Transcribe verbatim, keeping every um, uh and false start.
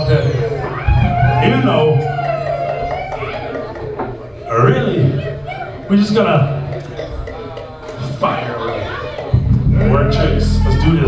about that. You know, really, we're just gonna fire away. Work chicks, let's do